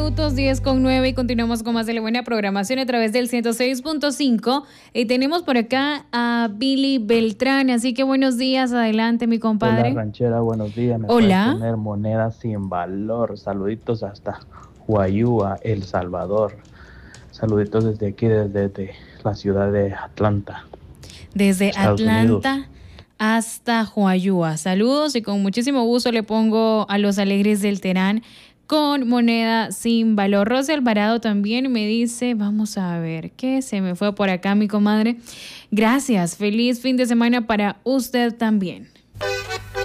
minutos, 10:09, y continuamos con más de la buena programación a través del 106.5. Y tenemos por acá a Billy Beltrán, así que buenos días, adelante mi compadre. Hola ranchera, buenos días. ¿Me puedes Hola. poner Moneda Sin Valor? Saluditos hasta Huayúa, El Salvador. Saluditos desde aquí, desde la ciudad de Atlanta, Desde Estados Unidos. Atlanta hasta Huayúa. Saludos y con muchísimo gusto le pongo a los alegres del Terán con Moneda Sin Valor. Rosy Alvarado también me dice, vamos a ver, ¿qué se me fue por acá mi comadre? Gracias, feliz fin de semana para usted también.